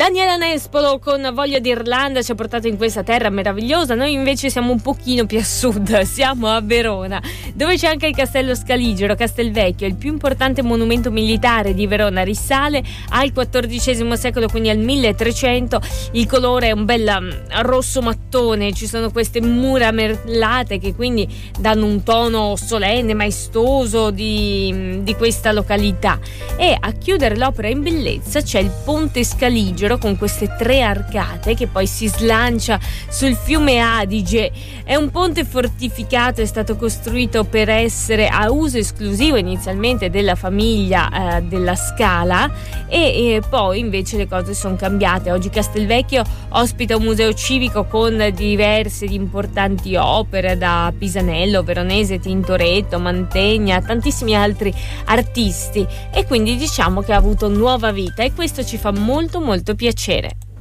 Daniela Nespolo con Voglia d'Irlanda ci ha portato in questa terra meravigliosa. Noi invece siamo un pochino più a sud, siamo a Verona, dove c'è anche il Castello Scaligero, Castelvecchio, il più importante monumento militare di Verona. Risale al XIV secolo, quindi al 1300. Il colore è un bel rosso mattone, ci sono queste mura merlate che quindi danno un tono solenne, maestoso di questa località. E a chiudere l'opera in bellezza c'è il Ponte Scaligero con queste 3 arcate che poi si slancia sul fiume Adige. È un ponte fortificato, è stato costruito per essere a uso esclusivo inizialmente della famiglia della Scala e poi invece le cose sono cambiate. Oggi Castelvecchio ospita un museo civico con diverse importanti opere da Pisanello, Veronese, Tintoretto, Mantegna, tantissimi altri artisti, e quindi diciamo che ha avuto nuova vita e questo ci fa molto molto piacere.